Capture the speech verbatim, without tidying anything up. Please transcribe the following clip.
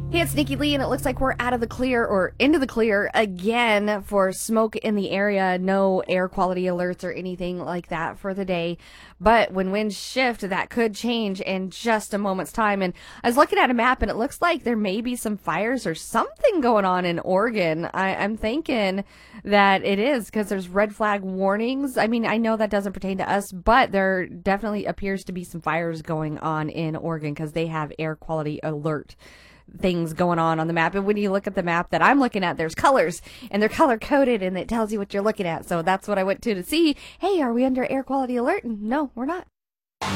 Hey, it's Nikki Lee, and it looks like we're out of the clear or into the clear again for smoke in the area. No air quality alerts or anything like that for the day. But when winds shift, that could change in just a moment's time. And I was looking at a map, and it looks like there may be some fires or something going on in Oregon. I, I'm thinking that it is because there's red flag warnings. I mean, I know that doesn't pertain to us, but there definitely appears to be some fires going on in Oregon because they have air quality alert things going on on the map. And when you look at the map that I'm looking at, there's colors, and they're color coded, and it tells you what you're looking at. So that's what I went to to see. Hey, are we under air quality alert? And no, we're not.